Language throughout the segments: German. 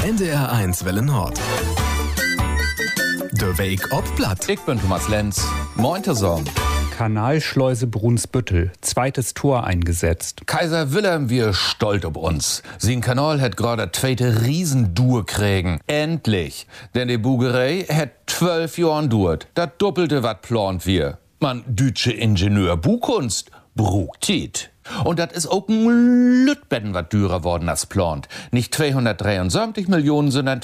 NDR1 Welle Nord. Der Weg ob Platt. Ich bin Thomas Lenz. Moin zusammen. Kanalschleuse Brunsbüttel, zweites Tor eingesetzt. Kaiser Wilhelm, wir stolz ob uns. Sein Kanal hat gerade zweite Riesendur kriegen. Endlich. Denn die Bugerei hat 12 Jahren dauert. Das Doppelte wat plant wir. Man, deutsche Ingenieur Buchkunst, brugt. Und das ist auch ein Lütbetten wat dürer worden als plant. Nicht 273 Millionen, sondern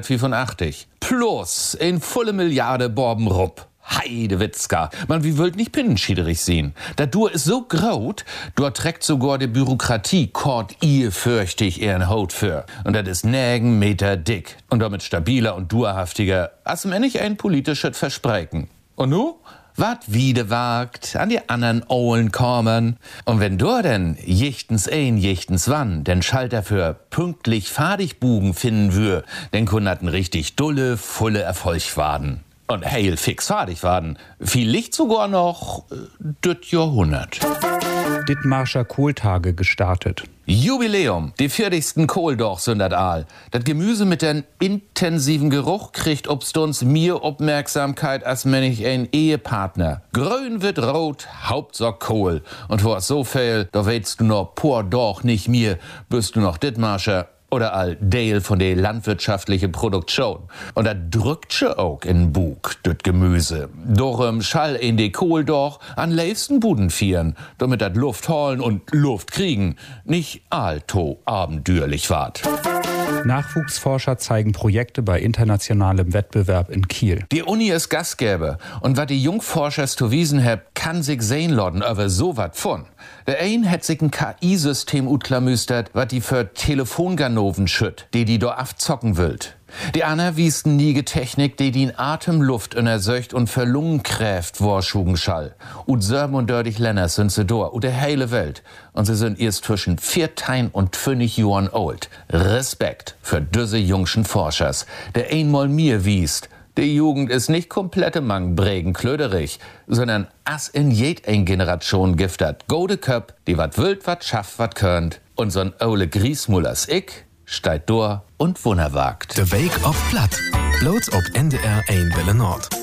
285. Plus in volle Milliarde Borbenrupp. Heidewitzka. Man, wie wollt nicht pinnenschiederig sehen. Der Dur ist so graut, dort trägt sogar die Bürokratie kort ihr fürchtig ihren Haut für. Und das ist nägen Meter dick. Und damit stabiler und durhaftiger, als wenn ich ein politisches Versprechen. Und nu? Wat wieder wagt, an die anderen Ohlen kommen. Und wenn du denn jichtens ein, jichtens wann, den Schalter für pünktlich Fadigbugen finden wür, den kunnaten richtig dulle, volle Erfolg waden. Und heil fix fadig waden. Viel Licht sogar noch düt Jahrhundert. Dithmarscher Kohltage gestartet. Jubiläum, die 40. Kohldorch sind das all. Das Gemüse mit dem intensiven Geruch kriegt obstons mir Aufmerksamkeit als wenn ich ein Ehepartner. Grün wird rot, Hauptsache Kohl. Und wo es so viel, da weißt du noch por doch nicht mir, bist du noch Dithmarscher oder all Dale von der landwirtschaftlichen Produktion. Und das drückt schon auch in Bug, das Gemüse. Darum schall in die Kohldorch an liebsten Buden fieren, damit das Luft holen und Luft kriegen nicht allto abenteuerlich ward. Nachwuchsforscher zeigen Projekte bei internationalem Wettbewerb in Kiel. Die Uni ist Gastgeber und was die Jungforschers zu wiesen haben, kann sich sehen lassen, aber so wat von. Der ein hat sich ein KI-System utklamüstert, was die für Telefonganoven schütt, die do afzocken willt. Die Anna wiesten nie Technik, die in Atemluft unersöcht und für Lungenkräft warschugen schall. Und Serben und dördig Länder sind sie dort, und der heile Welt. Und sie sind erst zwischen 14 und 5 Jahren alt. Respekt für diese jungschen Forschers, der einmal mir wiest. Die Jugend ist nicht komplette Mangbrägen klöderig, sondern as in jed ein Generation giftet. Gode Köp, die wat wild, wat schafft, wat könnt. Und so'n ole Griesmullers ich steigt durch und wunderwagt. Der Weg ob Platt. Bloß ob NDR1 Welle Nord.